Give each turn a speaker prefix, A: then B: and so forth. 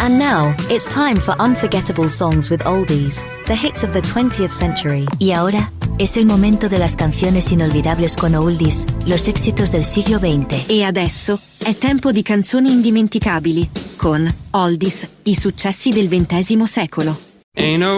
A: And now, it's time for Unforgettable Songs with Oldies, the hits of the 20th century.
B: Y ahora, es el momento de las canciones inolvidables con Oldies, los éxitos del siglo XX.
C: E adesso è tempo di canzoni indimenticabili con Oldies, i successi del XX secolo.
D: Ain't no